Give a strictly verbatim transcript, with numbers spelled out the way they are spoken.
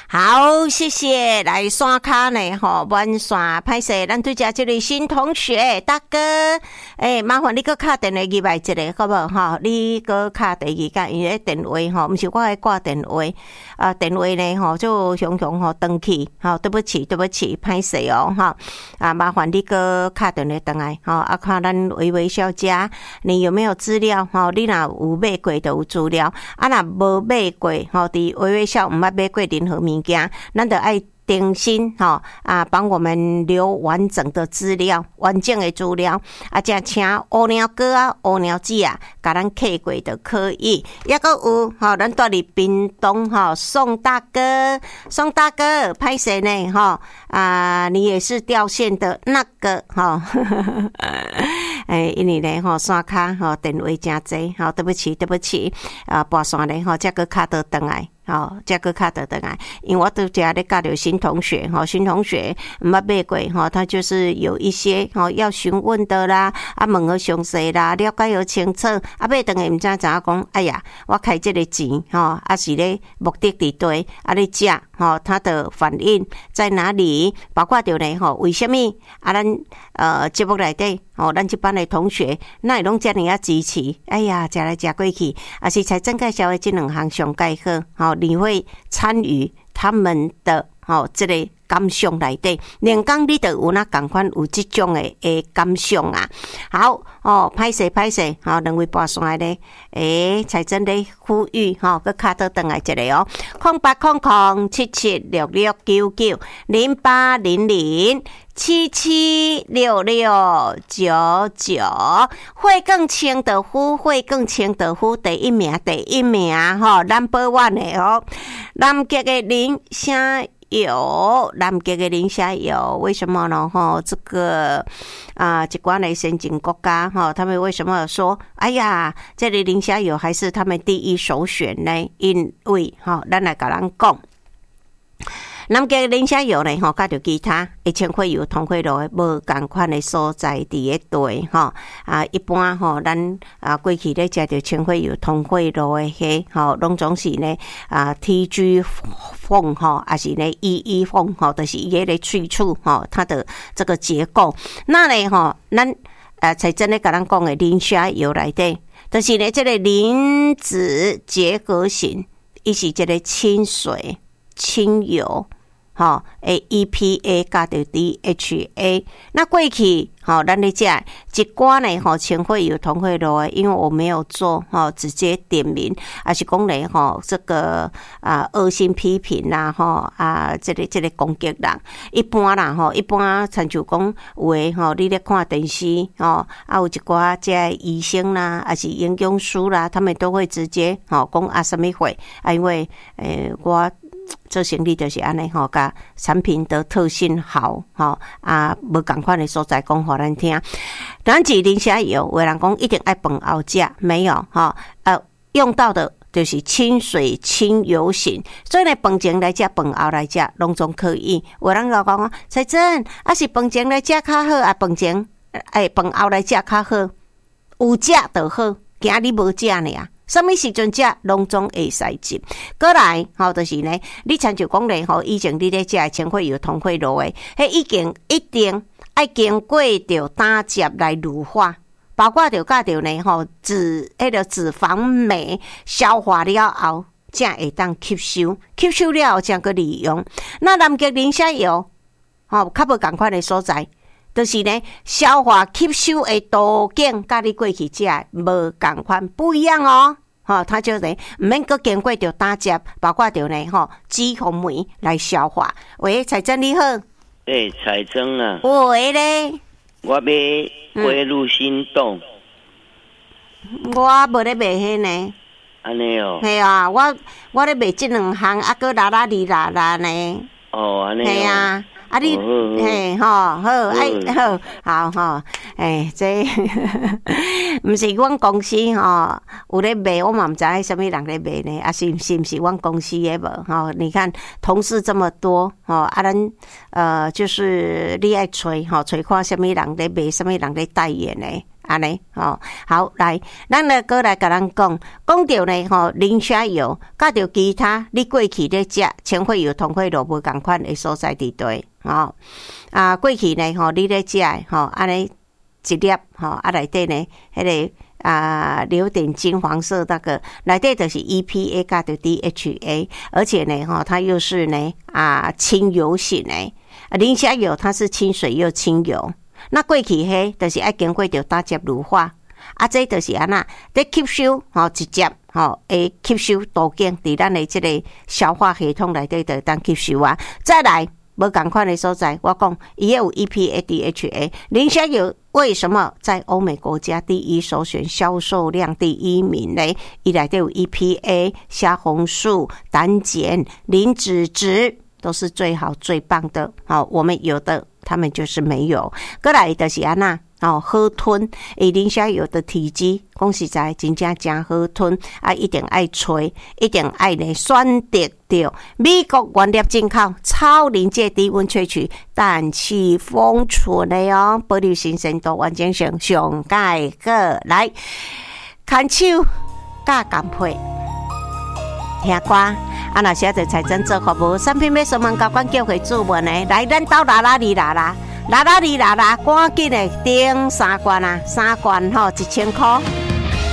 好，谢谢来刷卡呢，吼，万刷拍摄，咱对家这里新同学大哥，诶，麻烦你个卡电话入来一个，好不好？哈，你个卡第二个，因为电话吼，不是我爱挂电话，啊，电话呢吼就雄雄吼登去，好，对不起，对不起，拍摄哦，哈，啊，麻烦你个卡电话登来，吼，啊，看咱微微小姐，你有没有资料？吼，你若有买过就有资料，啊，若无买过，吼，伫微微小毋捌买过任何物件，咱就爱定心哈啊，帮我们留完整的资料、完整的资料啊，再请乌鸟哥啊、乌鸟姐啊，甲咱客过就可以。也个有哈，咱住伫屏东哈，宋大哥，宋大哥，拍谁呢哈啊？你也是掉线的那个哈，哎，因为呢哈，刷卡哈电话真济，好，对不起，对不起啊，拨线呢哈，这个卡都转来。好，这个卡得等来，因为我都家咧教了新同学，哈，新同学毋捌买过，哈，他就是有一些哈要询问的啦，啊，问个详细啦，了解有清楚，啊，买等下毋知怎讲，哎呀，我开这个钱，哈，啊是咧目的地对，啊咧食，哈，他的反应在哪里？包括着呢，哈，为什么啊？咱呃节目内底，哦，咱这班的同学，那会拢遮尔啊支持？哎呀，食来食过去，啊是财政介绍的这两项上介好，好。你会参与他们的哦，这个感想内底，连讲你都有那共款有这种的诶感想啊。好哦，歹势歹势，好，两位拨线咧，诶，才真的呼吁哈，个卡倒转来一个哦，空八空空七七六六九九零八零零。七七六六九九，会更清的呼，会更清的呼，第一名，第一名哈 ，number one 的哦，南极的林虾油，南极的林虾油，为什么呢？哈，这个啊，一关的先进国家哈，他们为什么说，哎呀，这里林虾油还是他们第一首选呢？因为哈，咱来甲咱讲。南极林虾油呢，吼，甲着其他一千块油、通货路的无共款的所在伫诶对，吼啊，一般吼，咱啊过去咧食着千块油、通货路的迄，吼，拢总是呢啊 T G 凤吼，还是呢 E E 凤吼，就是伊迄个去处吼，它的这个结构。那呢吼，咱呃才真咧甲咱讲的磷虾油内底，就是呢这个磷脂结合型，伊是这个清水、清油。吼，诶 ，E P A 加着 D H A， 那过去吼，咱咧食一罐呢吼，千惠油、通惠路的，因为我没有做吼，直接点名，还是讲咧吼，这个啊恶性批评啦吼啊，这个这个攻击人，一般啦吼，一般亲像讲有诶吼，你咧看电视吼，啊有一寡这医生啦，还是营养师啦，他们都会直接吼讲啊什么会啊，因为诶我。做生意就是安尼吼，甲产品的特性好吼啊，无共款的所在讲互咱听。咱是磷虾油，有人讲一定爱饭后食，没有吼，呃，用到的就是清水清油型，所以呢，饭前来食，饭后来食，拢总可以。有人就讲彩珍，啊是饭前来食较好，啊饭前哎饭后来食较好，有食就好，今日无食呢啊。什么时阵食拢总会使食，过来吼，就是呢，你亲像讲咧吼，以前你咧食的千惠油、通惠路的，迄已经一定爱经过着打汁来乳化，包括着甲着呢吼脂迄个脂肪酶消化了后，才会当吸收，吸收了后才个利用。那南极磷虾油吼，较无共款的所在。就是呢，消化吸收的途径，甲你过去食无共款，不一样哦。吼，它就呢，毋免阁经过着打汁，包括着呢吼脂肪酶来消化。喂，彩珍你好。 诶，彩珍啊。 喂咧。 我要回入心动。 嗯、我无咧卖迄呢。 安尼哦。 系啊，我我咧卖即两项，啊，搁拉拉哩拉拉呢。 哦，安尼哦。 系啊。啊你，嘿吼好，哎好，好吼，哎这毋是阮公司吼有咧卖，我嘛毋知影什么人咧卖呢？啊是是毋是阮公司的无？吼，你看同事这么多，吼啊咱呃就是你爱找吼找看什么人咧卖，什么人咧代言呢？ 安尼吼。好，来，咱来过来甲咱讲，讲到呢吼，磷虾油甲着其他你过去咧食铅血油、铜血油无共款的所在伫对吼啊，过去呢吼，你咧食吼安尼一粒吼啊内底呢迄、那个。啊，有点金黄色那个，内底就是 E P A 加的 D H A， 而且呢，哈，它又是呢啊清油型的，啊，磷虾油它是清水又清油。那过去迄就是爱经过着打结乳化，啊，这就是安那在吸收，吼，直接吼会吸收途径伫咱的这个消化系统内底就当吸收啊，再来。无同款的所在，我讲伊也有 E P A D H A， 磷虾油为什么在欧美国家第一首选，销售量第一名呢？伊内底有 E P A、虾红素、胆碱、磷脂质，都是最好最棒的。好，我们有的，他们就是没有。过来就是安那。哦，好吞，诶，磷虾油的体积，讲实在真正真好吞啊！一定爱吹，一定爱呢选择到美国原料进口、超临界低温萃取、氮气封存的哦，保留新鲜度、完整性上盖个来，牵手加甘配。听歌，啊，若是在财政做服务，产品要询问高管叫回主文的，来咱到啦啦哩啦啦。啦啦哩啦啦，赶紧的订三罐啊，三罐吼一千块。